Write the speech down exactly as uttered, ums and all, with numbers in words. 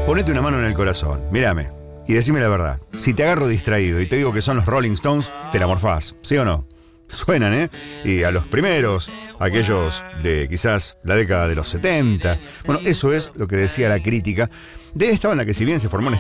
Ponete una mano en el corazón, mírame, y decime la verdad. Si te agarro distraído y te digo que son los Rolling Stones, te la morfás, ¿sí o no? Suenan, ¿eh? Y a los primeros, aquellos de quizás la década de los setenta. Bueno, eso es lo que decía la crítica de esta banda que, si bien se formó en